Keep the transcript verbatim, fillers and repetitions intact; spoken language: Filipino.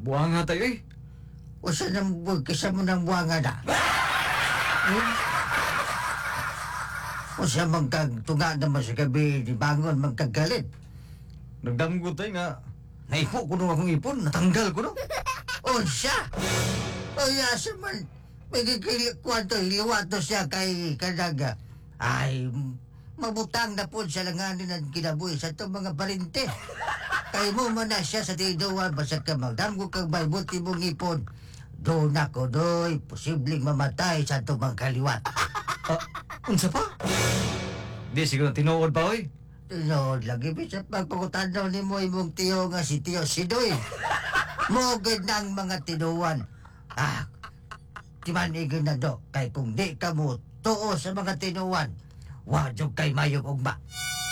Buanga tayo eh. O sa nang kisa mo ng buwanga na? Hmm? O sa magkagtunga naman sa gabi, di bangon magkagalit. Nagdamgo tayo nga. Naipo ko nung akong ipon, natanggal ko nung. O siya! O yasa man, may kikikwanto, iliwato siya kay kanaga. Ay, mabutang na po siya langanin ang kinabuhi sa itong mga parinte. Kay mo man na siya sa tinuwan, basta ka magdamgo kang balbuti mong ipon. Doon ako doy, posibleng mamatay sa itong mga kaliwat. Ah, unsa pa? Di siguro tinuod pa oy. Tinood lagi, bisa pagpagutanaw ni mo imong tiyo nga si Tiyo Sidoy. Mogad ng mga tinuwan. Ah, timanigin na do, kay kung di ka mo tuo sa mga tinuwan, wadyo kay mayong ugma.